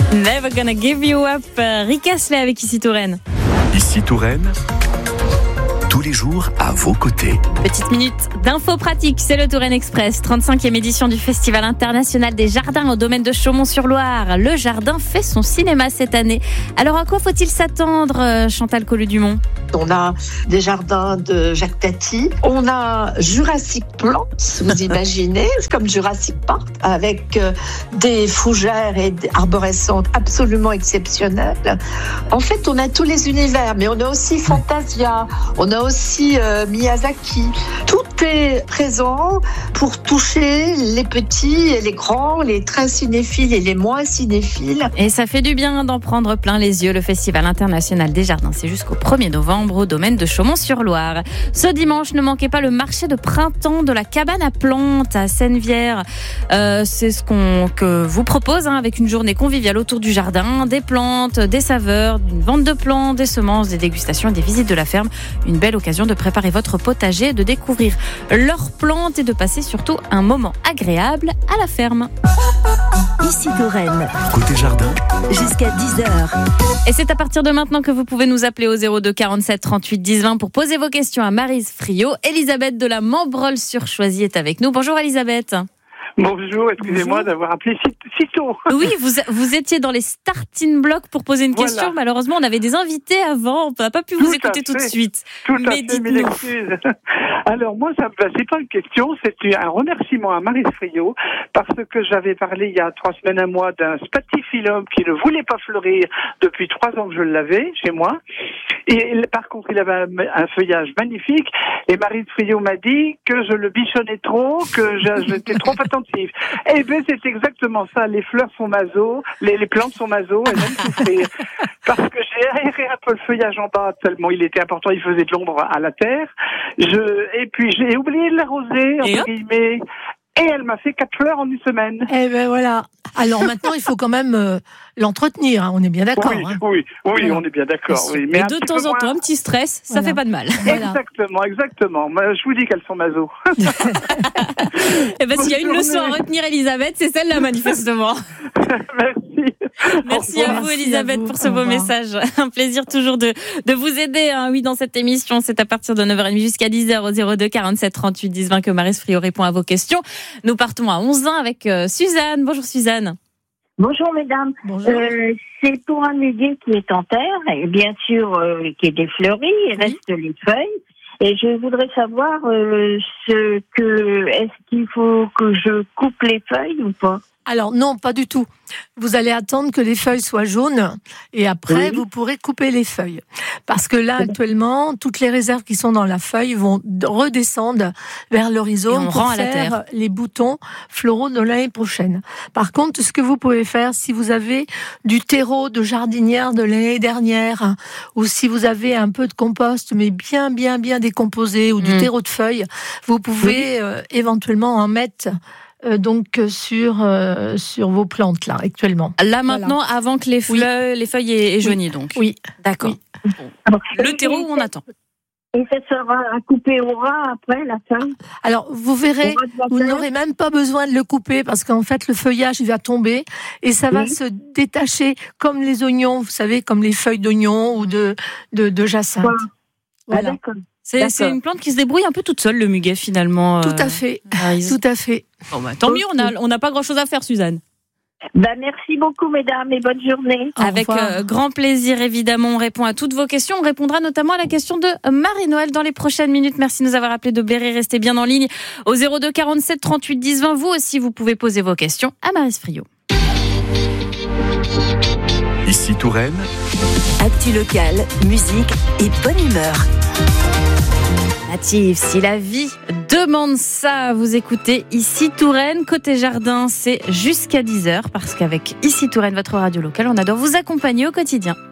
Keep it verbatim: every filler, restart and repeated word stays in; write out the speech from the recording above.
Never Gonna Give You Up, Rick Astley avec Ici Touraine. Ici Touraine, tous les jours à vos côtés. Petite minute d'infos pratiques, c'est le Touraine Express, trente-cinquième édition du Festival international des jardins au domaine de Chaumont-sur-Loire. Le jardin fait son cinéma cette année. Alors à quoi faut-il s'attendre, Chantal Colleux-Dumont ? On a des jardins de Jacques Tati, on a Jurassic Plants, vous imaginez, comme Jurassic Park, avec des fougères et des arborescentes absolument exceptionnelles. En fait, on a tous les univers, mais on a aussi Fantasia, on a aussi euh, Miyazaki. Tout est présent pour toucher les petits et les grands, les très cinéphiles et les moins cinéphiles. Et ça fait du bien d'en prendre plein les yeux. Le Festival international des jardins, c'est jusqu'au premier novembre au domaine de Chaumont-sur-Loire. Ce dimanche, ne manquez pas le marché de printemps de la cabane à plantes à Sennevières. Euh, c'est ce qu'on que vous propose hein, avec une journée conviviale autour du jardin, des plantes, des saveurs, une vente de plants, des semences, des dégustations et des visites de la ferme. Une belle occasion de préparer votre potager, de découvrir leurs plantes et de passer surtout un moment agréable à la ferme. Ici Touraine. Côté jardin, Jusqu'à dix heures. Et c'est à partir de maintenant que vous pouvez nous appeler au zéro deux quarante-sept trente-huit dix vingt pour poser vos questions à Maryse Friot. Elisabeth de la Membreule-sur-Choisy est avec nous. Bonjour Elisabeth. Bonjour, excusez-moi Bonjour. d'avoir appelé si, si tôt. Oui, vous, vous étiez dans les starting blocks pour poser une Voilà. question. Malheureusement, on avait des invités avant. On n'a pas pu vous Tout écouter à tout de fait. suite. Tout à Mais fait, mille dites-nous. excuses. Alors moi, ça, ben, c'est pas une question, c'est un remerciement à Maryse Friot parce que j'avais parlé il y a trois semaines, un mois d'un spathiphyllum qui ne voulait pas fleurir depuis trois ans que je l'avais chez moi. Et par contre, il avait un, un feuillage magnifique. Et Maryse Friot m'a dit que je le bichonnais trop, que je- j'étais trop attentive. Eh bien, c'est exactement ça. Les fleurs sont maso, les, les plantes sont maso, et même souffrir. Parce que j'ai aéré un peu le feuillage en bas, tellement il était important, il faisait de l'ombre à la terre. Je, et puis, j'ai oublié de l'arroser, Et entre hop. guillemets. Et elle m'a fait quatre fleurs en une semaine. Eh ben voilà. Alors maintenant, il faut quand même euh, l'entretenir. Hein, on est bien d'accord. Oui, hein. oui, oui, Voilà. on est bien d'accord. Oui. Mais Et un de petit temps peu en moins- temps, un petit stress, ça Voilà. fait pas de mal. Voilà. Exactement, exactement. Moi, je vous dis qu'elles sont maso. Et ben, s'il y a une Bonne leçon à journée. retenir, Elisabeth, c'est celle-là, manifestement. Merci. Merci Au à revoir. vous, Merci Elisabeth, à vous. pour ce Au beau revoir. message. Un plaisir toujours de, de vous aider. Hein. Oui, dans cette émission, c'est à partir de neuf heures trente jusqu'à dix heures au zéro deux quarante-sept trente-huit dix vingt que Maryse Friot répond à vos questions. Nous partons à onze ans avec euh, Suzanne. Bonjour Suzanne. Bonjour mesdames, Bonjour. euh, c'est pour un muguet qui est en terre, et bien sûr euh, qui est défleuri, il Oui. reste les feuilles, et je voudrais savoir euh, ce que est-ce qu'il faut que je coupe les feuilles ou pas? Alors non, pas du tout. Vous allez attendre que les feuilles soient jaunes et après Oui. vous pourrez couper les feuilles. Parce que là actuellement, toutes les réserves qui sont dans la feuille vont d- redescendre vers le Et rhizome on pour rend à la faire terre. les boutons floraux de l'année prochaine. Par contre, ce que vous pouvez faire, si vous avez du terreau de jardinière de l'année dernière, ou si vous avez un peu de compost mais bien bien bien décomposé, ou du Mm. terreau de feuilles, vous pouvez euh, éventuellement en mettre euh, donc euh, sur euh, sur vos plantes là actuellement. Là maintenant, avant que les Oui. feuilles, les feuilles aient, aient jauni, donc. Oui. D'accord. Oui. Le terreau, on attend. Et ça sera à couper au ras après la feuille? Alors vous verrez, Au ras de la vous terre? n'aurez même pas besoin de le couper parce qu'en fait le feuillage il va tomber et ça va Oui. se détacher comme les oignons, vous savez, comme les feuilles d'oignon ou de de, de jacinthe. Voilà. Ah, Voilà. d'accord. C'est D'accord. c'est une plante qui se débrouille un peu toute seule, le muguet, finalement. Tout euh, à fait, Maryse. tout à fait. Bon, bah, tant mieux, on a- on n'a pas grand-chose à faire, Suzanne. Ben, merci beaucoup mesdames et bonne journée. Au Avec revoir. euh, grand plaisir, évidemment, on répond à toutes vos questions. On répondra notamment à la question de Marie-Noël dans les prochaines minutes. Merci de nous avoir appelé de Bléré. Restez bien en ligne au zéro deux quarante-sept trente-huit dix vingt. Vous aussi, vous pouvez poser vos questions à Maryse Friot. ici Touraine, Actu locale, musique et bonne humeur. Native, si la vie demande ça, vous écoutez Ici Touraine. Côté jardin, c'est jusqu'à dix heures parce qu'avec Ici Touraine, votre radio locale, on adore vous accompagner au quotidien.